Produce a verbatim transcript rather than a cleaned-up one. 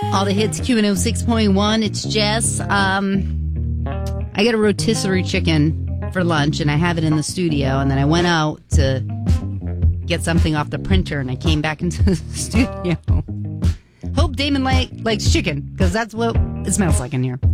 All the hits, Q one oh six point one. It's Jess. Um, I got a rotisserie chicken for lunch, and I have it in the studio. And then I went out to get something off the printer, and I came back into the studio. Hope Damon like, likes chicken, because that's what it smells like in here.